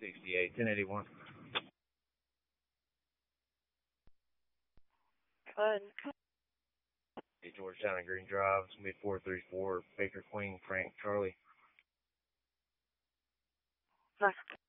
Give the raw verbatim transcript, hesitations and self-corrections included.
sixty-eight, ten eighty-one. Good. Georgetown and Green Drive, it's gonna be four three four, Baker Queen, Frank, Charlie. Nice.